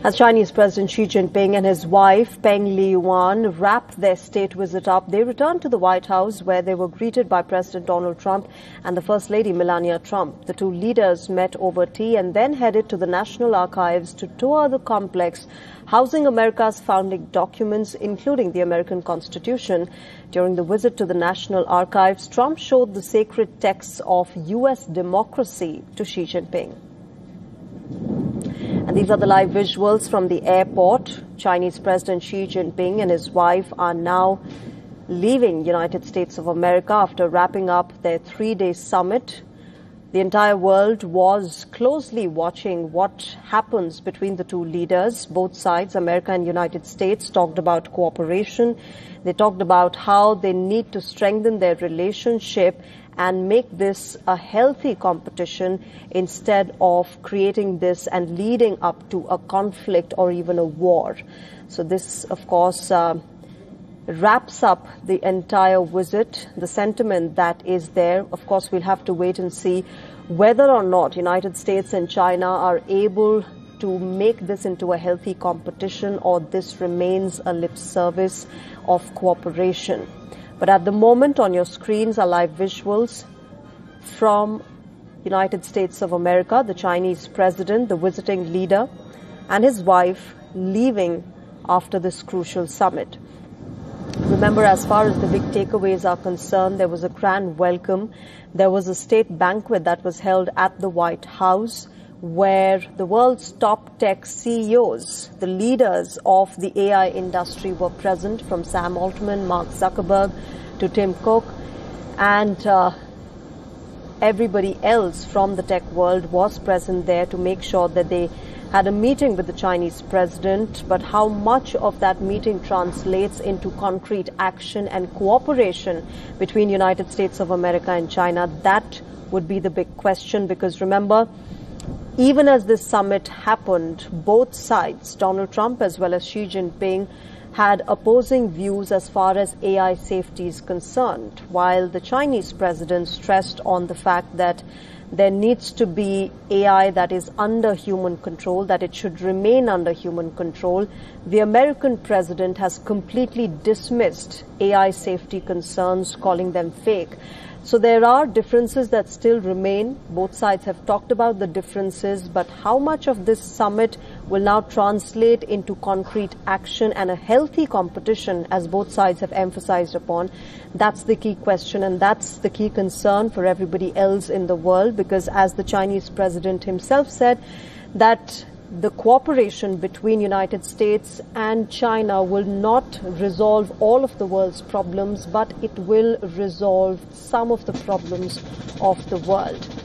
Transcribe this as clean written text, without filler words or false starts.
As Chinese President Xi Jinping and his wife Peng Liyuan wrapped their state visit up, they returned to the White House where they were greeted by President Donald Trump and the First Lady Melania Trump. The two leaders met over tea and then headed to the National Archives to tour the complex housing America's founding documents, including the American Constitution. During the visit to the National Archives, Trump showed the sacred texts of U.S. democracy to Xi Jinping. And these are the live visuals from the airport. Chinese President Xi Jinping and his wife are now leaving United States of America after wrapping up their three-day summit. The entire world was closely watching what happens between the two leaders. Both sides, America and United States, talked about cooperation. They talked about how they need to strengthen their relationship and make this a healthy competition instead of creating this and leading up to a conflict or even a war. So this, of course, wraps up the entire visit, the sentiment that is there. Of course, we'll have to wait and see whether or not United States and China are able to make this into a healthy competition or this remains a lip service of cooperation. But at the moment on your screens are live visuals from United States of America, the Chinese president, the visiting leader, and his wife leaving after this crucial summit. Remember, as far as the big takeaways are concerned, there was a grand welcome. There was a state banquet that was held at the White House where the world's top tech CEOs, the leaders of the AI industry were present, from Sam Altman, Mark Zuckerberg to Tim Cook, and everybody else from the tech world was present there to make sure that they had a meeting with the Chinese president. But how much of that meeting translates into concrete action and cooperation between United States of America and China, that would be the big question. Because remember, even as this summit happened, both sides, Donald Trump as well as Xi Jinping, had opposing views as far as AI safety is concerned, while the Chinese president stressed on the fact that there needs to be AI that is under human control, that it should remain under human control. The American president has completely dismissed AI safety concerns, calling them fake. So there are differences that still remain. Both sides have talked about the differences, but how much of this summit will now translate into concrete action and a healthy competition, as both sides have emphasized upon, that's the key question, and that's the key concern for everybody else in the world, because as the Chinese president himself said, that the cooperation between United States and China will not resolve all of the world's problems, but it will resolve some of the problems of the world.